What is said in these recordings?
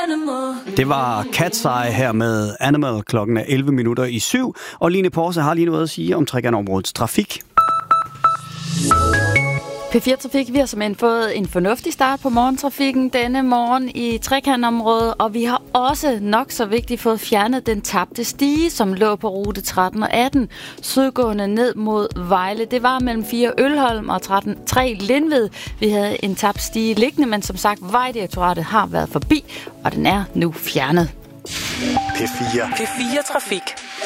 Det var Cat's Eye her med Animal. Klokken er 11 minutter i 7, og Line Porse har lige noget at sige om Trekantområdets trafik. P4 Trafik, vi har simpelthen fået en fornuftig start på morgentrafikken denne morgen i Trekantområdet, og vi har også nok så vigtigt fået fjernet den tabte stige, som lå på rute 13 og 18, sydgående ned mod Vejle. Det var mellem 4 Ølholm og 3 Lindved. Vi havde en tabt stige liggende, men som sagt, Vejdirektoratet har været forbi, og den er nu fjernet. P4 Trafik.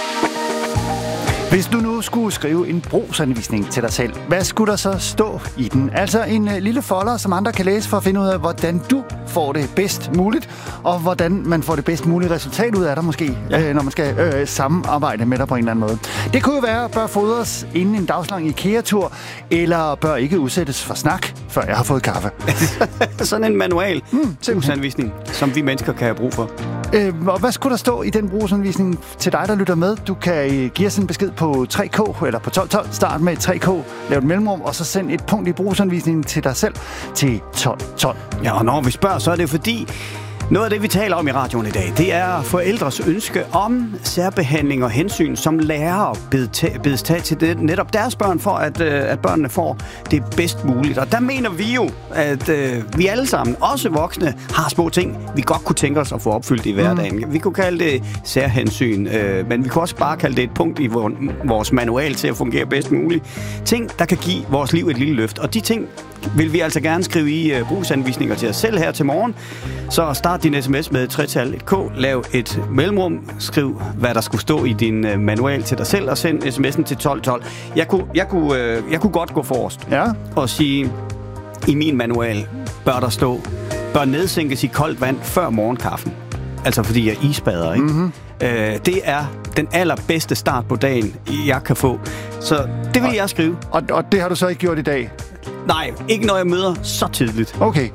Hvis du nu skulle skrive en brugsanvisning til dig selv, hvad skulle der så stå i den? Altså en lille folder, som andre kan læse for at finde ud af, hvordan du får det bedst muligt, og hvordan man får det bedst mulige resultat ud af dig måske, når man skal samarbejde med dig på en eller anden måde. Det kunne jo være, bør fodres inden en dagslang IKEA-tur, eller bør ikke udsættes for snak, før jeg har fået kaffe. Sådan en manual brugsanvisning, som vi mennesker kan have brug for. Og hvad skulle der stå i den brugsanvisning til dig, der lytter med? Du kan give os en besked på 3K eller på 1212. Start med 3K, lav et mellemrum, og så send et punkt i brugsanvisningen til dig selv til 1212. Ja, og når vi spørger, så er det fordi noget af det, vi taler om i radioen i dag, det er forældres ønske om særbehandling og hensyn, som lærer bedes tage til det, netop deres børn, for at børnene får det bedst muligt. Og der mener vi jo, at vi alle sammen, også voksne, har små ting, vi godt kunne tænke os at få opfyldt i hverdagen. Vi kunne kalde det særhensyn, men vi kunne også bare kalde det et punkt i vores manual til at fungere bedst muligt. Ting, der kan give vores liv et lille løft. Og de ting vil vi altså gerne skrive i brugsanvisninger til os selv her til morgen. Så start din sms med 3-1K, lav et mellemrum, skriv hvad der skulle stå i din manual til dig selv, og send sms'en til 1212. Jeg kunne godt gå forrest og sige, i min manual bør nedsænkes i koldt vand før morgenkaffen. Altså fordi jeg isbader, ikke? Mm-hmm. Det er den allerbedste start på dagen, jeg kan få. Så det vil jeg skrive. Og det har du så ikke gjort i dag? Nej, ikke når jeg møder så tidligt. Okay.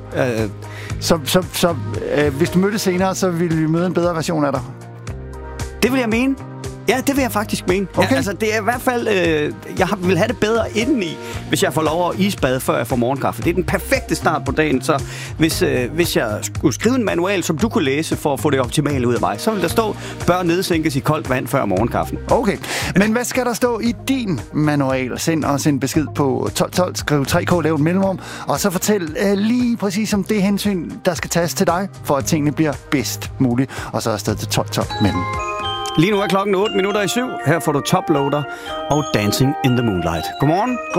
Så hvis du mødte senere, så ville vi møde en bedre version af dig? Det vil jeg mene. Ja, det vil jeg faktisk mene. Okay. Ja, altså, det er i hvert fald... jeg vil have det bedre indeni, hvis jeg får lov at isbade, før jeg får morgenkaffe. Det er den perfekte start på dagen, så hvis jeg skulle skrive en manual, som du kunne læse for at få det optimale ud af mig, så vil der stå, bør nedsænkes i koldt vand før morgenkaffen. Okay, men hvad skal der stå i din manual? Send os en besked på 1212, skriv 3K, lav et mellemrum, og så fortæl lige præcis om det hensyn, der skal tages til dig, for at tingene bliver bedst muligt, og så afsted til 1212 med den. Lige nu er klokken 8 minutter i 7. Her får du Toploader og Dancing in the Moonlight. Godmorgen.